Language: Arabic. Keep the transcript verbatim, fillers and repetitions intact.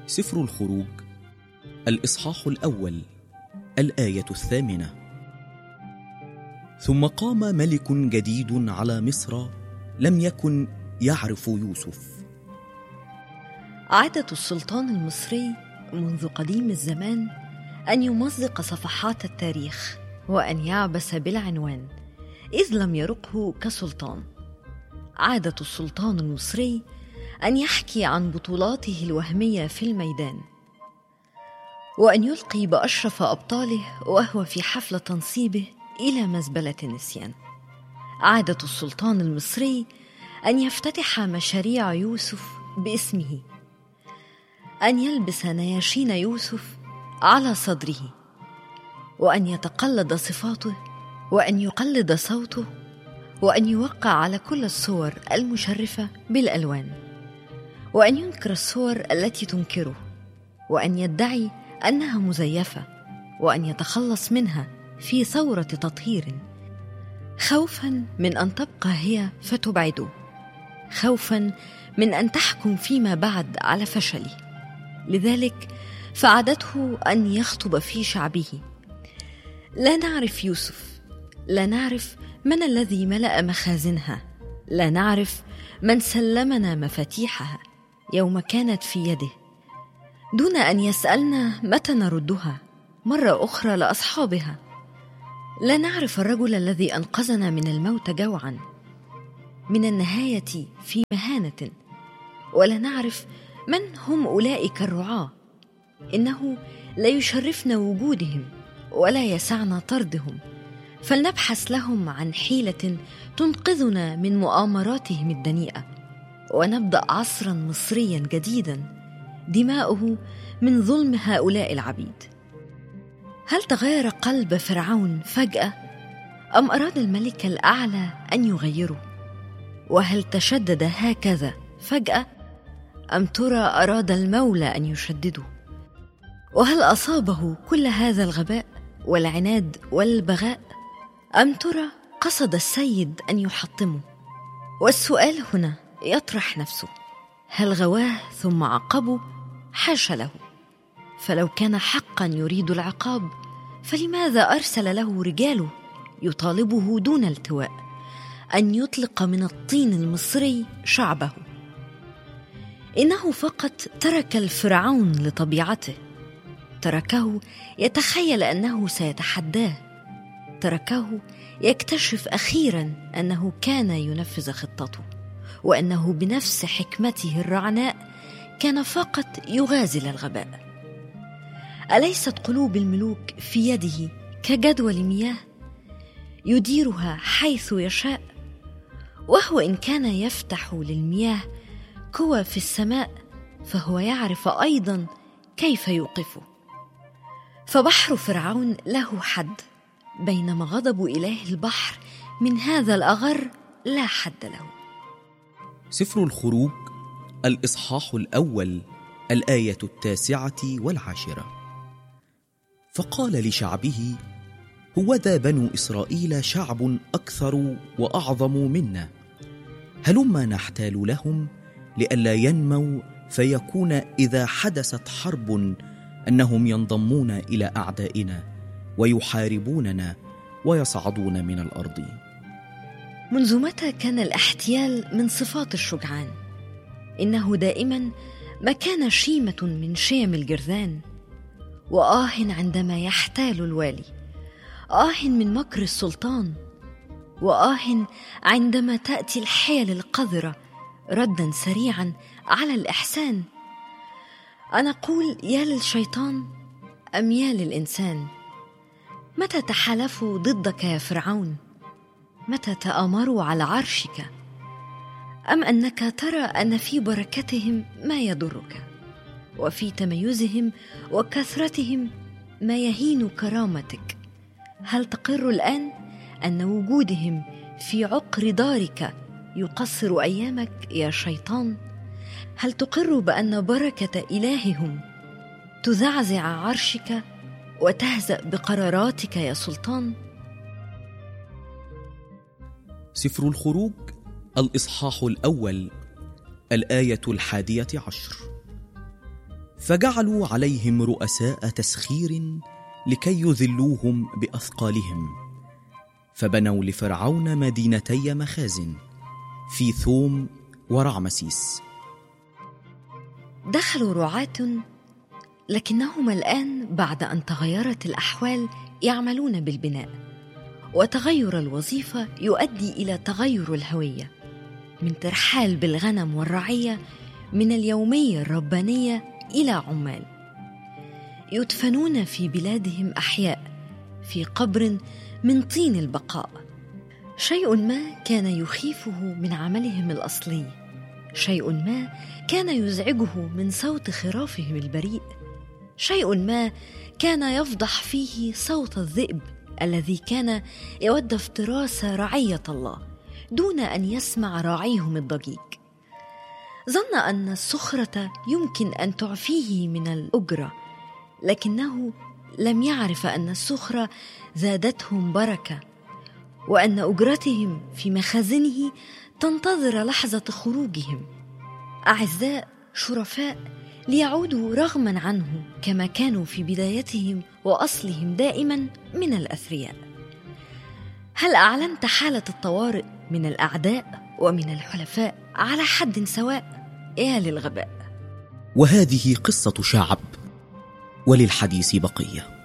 سفر الخروج الإصحاح الأول الآية الثامنة. ثم قام ملك جديد على مصر لم يكن يعرف يوسف. عادة السلطان المصري منذ قديم الزمان أن يمزق صفحات التاريخ وأن يعبث بالعنوان إذ لم يرقه كسلطان. عادة السلطان المصري أن يحكي عن بطولاته الوهمية في الميدان وأن يلقي بأشرف أبطاله وهو في حفل تنصيبه إلى مزبلة النسيان. عادة السلطان المصري أن يفتتح مشاريع يوسف باسمه، أن يلبس نياشين يوسف على صدره، وأن يتقلد صفاته، وأن يقلد صوته، وأن يوقع على كل الصور المشرفة بالألوان، وأن ينكر الصور التي تنكره، وأن يدعي أنها مزيفة، وأن يتخلص منها في ثورة تطهير، خوفاً من أن تبقى هي فتبعده، خوفاً من أن تحكم فيما بعد على فشله. لذلك فعادته أن يخطب في شعبه: لا نعرف يوسف، لا نعرف من الذي ملأ مخازنها، لا نعرف من سلمنا مفاتيحها يوم كانت في يده، دون أن يسألنا متى نردها مرة أخرى لأصحابها. لا نعرف الرجل الذي أنقذنا من الموت جوعا، من النهاية في مهانة، ولا نعرف من هم أولئك الرعاة. إنه لا يشرفنا وجودهم ولا يسعنا طردهم، فلنبحث لهم عن حيلة تنقذنا من مؤامراتهم الدنيئة، ونبدأ عصرا مصريا جديدا دماؤه من ظلم هؤلاء العبيد. هل تغير قلب فرعون فجأة أم أراد الملك الأعلى أن يغيره؟ وهل تشدد هكذا فجأة أم ترى أراد المولى أن يشدده؟ وهل أصابه كل هذا الغباء والعناد والبغاء أم ترى قصد السيد أن يحطمه؟ والسؤال هنا يطرح نفسه: هل غواه ثم عاقبه؟ حاش له، فلو كان حقا يريد العقاب فلماذا أرسل له رجاله يطالبه دون التواء أن يطلق من الطين المصري شعبه؟ إنه فقط ترك الفرعون لطبيعته، تركه يتخيل أنه سيتحداه، تركه يكتشف أخيرا أنه كان ينفذ خطته، وأنه بنفس حكمته الرعناء كان فقط يغازل الغباء. أليست قلوب الملوك في يده كجدول مياه يديرها حيث يشاء؟ وهو إن كان يفتح للمياه كوى في السماء فهو يعرف أيضا كيف يوقفه. فبحر فرعون له حد، بينما غضب إله البحر من هذا الأغر لا حد له. سفر الخروج الإصحاح الأول الآية التاسعة والعاشرة. فقال لشعبه: هوذا بنو إسرائيل شعب أكثر وأعظم منا، هلما نحتال لهم لئلا ينموا، فيكون إذا حدثت حرب أنهم ينضمون إلى أعدائنا ويحاربوننا ويصعدون من الأرض. منذ متى كان الاحتيال من صفات الشجعان؟ إنه دائما ما كان شيمة من شيم الجرذان. وآه عندما يحتال الوالي، آه من مكر السلطان، وآه عندما تأتي الحيل القذرة ردا سريعا على الإحسان. أنا أقول: يا للشيطان أم يا للإنسان؟ متى تحالفوا ضدك يا فرعون؟ متى تآمروا على عرشك؟ أم أنك ترى أن في بركتهم ما يضرك، وفي تميزهم وكثرتهم ما يهين كرامتك؟ هل تقر الآن أن وجودهم في عقر دارك يقصر أيامك يا شيطان؟ هل تقر بأن بركة إلههم تزعزع عرشك وتهزأ بقراراتك يا سلطان؟ سفر الخروج الإصحاح الأول الآية الحادية عشر. فجعلوا عليهم رؤساء تسخير لكي يذلوهم بأثقالهم، فبنوا لفرعون مدينتي مخازن في ثوم ورعمسيس. دخلوا رعاة، لكنهم الآن بعد أن تغيرت الأحوال يعملون بالبناء، وتغير الوظيفة يؤدي إلى تغير الهوية، من ترحال بالغنم والرعية من اليومية الربانية إلى عمال. يدفنون في بلادهم أحياء في قبر من طين البقاء. شيء ما كان يخيفه من عملهم الأصلي، شيء ما كان يزعجه من صوت خرافهم البريء، شيء ما كان يفضح فيه صوت الذئب الذي كان يود افتراس رعية الله دون أن يسمع راعيهم الضجيج. ظن أن السخرة يمكن أن تعفيه من الأجرة، لكنه لم يعرف أن السخرة زادتهم بركة، وأن أجرتهم في مخازنه تنتظر لحظة خروجهم. أعزاء شرفاء ليعودوا رغما عنه كما كانوا في بدايتهم وأصلهم دائما من الأثرياء. هل أعلنت حالة الطوارئ من الأعداء ومن الحلفاء على حد سواء؟ يا للغباء. وهذه قصة شعب، وللحديث بقية.